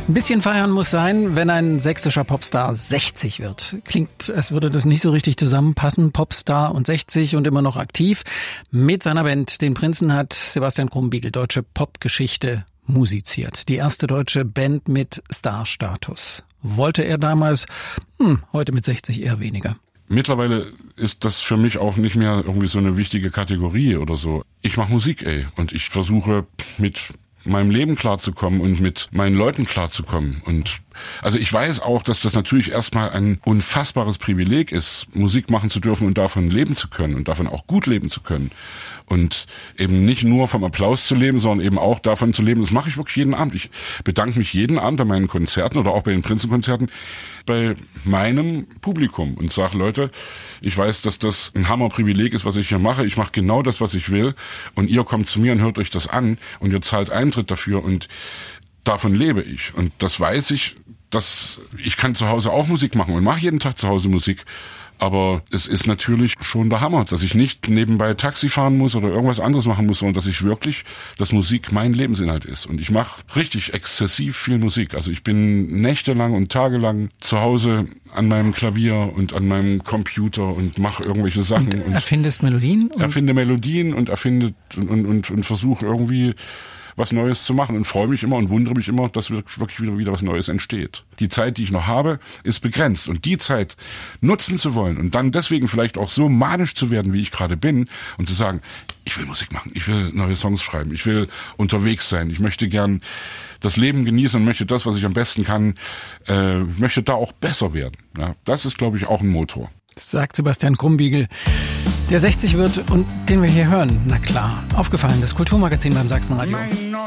Ein bisschen feiern muss sein, wenn ein sächsischer Popstar 60 wird. Klingt, als würde das nicht so richtig zusammenpassen. Popstar und 60 und immer noch aktiv. Mit seiner Band, den Prinzen, hat Sebastian Krumbiegel deutsche Popgeschichte musiziert. Die erste deutsche Band mit Starstatus. Wollte er damals, heute mit 60 eher weniger. Mittlerweile ist das für mich auch nicht mehr irgendwie so eine wichtige Kategorie oder so. Ich mache Musik, und ich versuche mit meinem Leben klarzukommen und mit meinen Leuten klarzukommen. Und also ich weiß auch, dass das natürlich erstmal ein unfassbares Privileg ist, Musik machen zu dürfen und davon leben zu können und davon auch gut leben zu können. Und eben nicht nur vom Applaus zu leben, sondern eben auch davon zu leben. Das mache ich wirklich jeden Abend. Ich bedanke mich jeden Abend bei meinen Konzerten oder auch bei den Prinzenkonzerten bei meinem Publikum und sage, Leute, ich weiß, dass das ein Hammerprivileg ist, was ich hier mache. Ich mache genau das, was ich will. Und ihr kommt zu mir und hört euch das an und ihr zahlt Eintritt dafür und davon lebe ich. Und das weiß ich, dass ich kann zu Hause auch Musik machen und mache jeden Tag zu Hause Musik. Aber es ist natürlich schon der Hammer, dass ich nicht nebenbei Taxi fahren muss oder irgendwas anderes machen muss, sondern dass ich wirklich, dass Musik mein Lebensinhalt ist. Und ich mache richtig exzessiv viel Musik. Also ich bin nächtelang und tagelang zu Hause an meinem Klavier und an meinem Computer und mache irgendwelche Sachen. Und erfindest Melodien? Erfinde Melodien und und versuche irgendwie was Neues zu machen und freue mich immer und wundere mich immer, dass wirklich wieder was Neues entsteht. Die Zeit, die ich noch habe, ist begrenzt und die Zeit nutzen zu wollen und dann deswegen vielleicht auch so manisch zu werden, wie ich gerade bin und zu sagen, ich will Musik machen, ich will neue Songs schreiben, ich will unterwegs sein, ich möchte gern das Leben genießen und möchte das, was ich am besten kann, möchte da auch besser werden. Ja, das ist, glaube ich, auch ein Motor. Sagt Sebastian Krumbiegel, der 60 wird und den wir hier hören. Na klar, aufgefallen, das Kulturmagazin beim Sachsenradio.